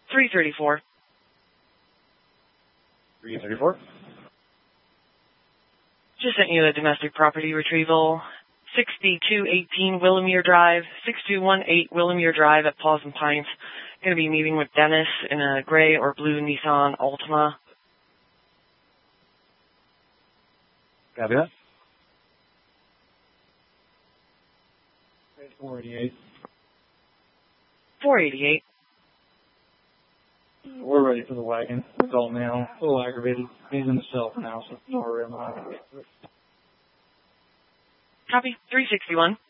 334. 334. Just sent you a domestic property retrieval. 6218 Willamere Drive, 6218 Willamere Drive at Pleasant Pines. Going to be meeting with Dennis in a gray or blue Nissan Altima. Copy that. 488. 488. We're ready for the wagon. It's all now. A little aggravated. He's in the cell for now, so don't worry about it. Copy. 361.